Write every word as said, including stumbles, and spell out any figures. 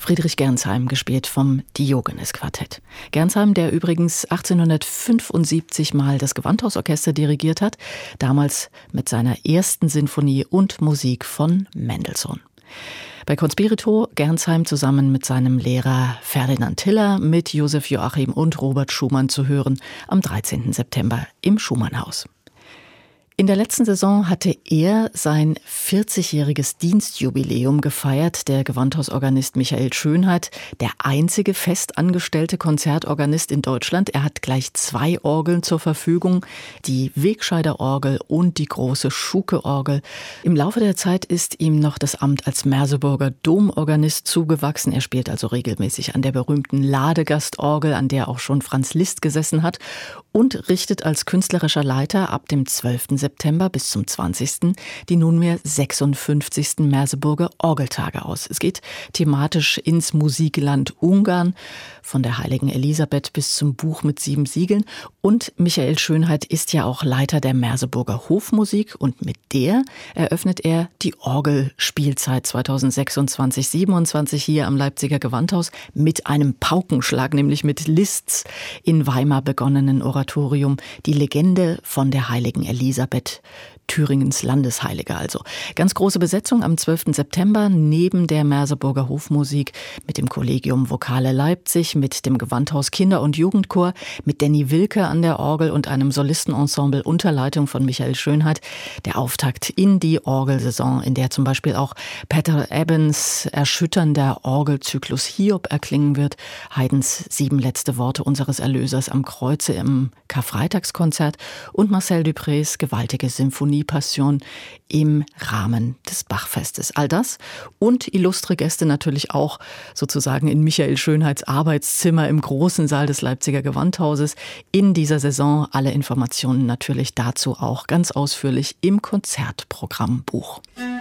Friedrich Gernsheim, gespielt vom Diogenes-Quartett. Gernsheim, der übrigens achtzehnhundertfünfundsiebzig mal das Gewandhausorchester dirigiert hat, damals mit seiner ersten Sinfonie und Musik von Mendelssohn. Bei Conspirito Gernsheim zusammen mit seinem Lehrer Ferdinand Hiller, mit Josef Joachim und Robert Schumann zu hören am dreizehnten September im Schumannhaus. In der letzten Saison hatte er sein vierzigjähriges Dienstjubiläum gefeiert, der Gewandhausorganist Michael Schönheit, der einzige festangestellte Konzertorganist in Deutschland. Er hat gleich zwei Orgeln zur Verfügung, die Wegscheider Orgel und die große Schuke-Orgel. Im Laufe der Zeit ist ihm noch das Amt als Merseburger Domorganist zugewachsen. Er spielt also regelmäßig an der berühmten Ladegastorgel, an der auch schon Franz Liszt gesessen hat, und richtet als künstlerischer Leiter ab dem zwölften September bis zum zwanzigsten die nunmehr sechsundfünfzigsten Merseburger Orgeltage aus. Es geht thematisch ins Musikland Ungarn, von der Heiligen Elisabeth bis zum Buch mit sieben Siegeln. Und Michael Schönheit ist ja auch Leiter der Merseburger Hofmusik, und mit der eröffnet er die Orgelspielzeit zweitausendsechsundzwanzig siebenundzwanzig hier am Leipziger Gewandhaus mit einem Paukenschlag, nämlich mit Liszts in Weimar begonnenen Oratorium Die Legende von der Heiligen Elisabeth, Thüringens Landesheilige also. Ganz große Besetzung am zwölften September neben der Merseburger Hofmusik mit dem Kollegium Vokale Leipzig, mit dem Gewandhaus Kinder- und Jugendchor, mit Danny Wilke an der Orgel und einem Solistenensemble unter Leitung von Michael Schönheit. Der Auftakt in die Orgelsaison, in der zum Beispiel auch Peter Ebbens erschütternder Orgelzyklus Hiob erklingen wird, Haydns Sieben letzte Worte unseres Erlösers am Kreuze im Karfreitagskonzert und Marcel Duprés gewaltige Symphonie Passion im Rahmen des Bachfestes. All das und illustre Gäste natürlich auch sozusagen in Michael Schönheits Arbeitszimmer im großen Saal des Leipziger Gewandhauses in dieser Saison. Alle Informationen natürlich dazu auch ganz ausführlich im Konzertprogrammbuch.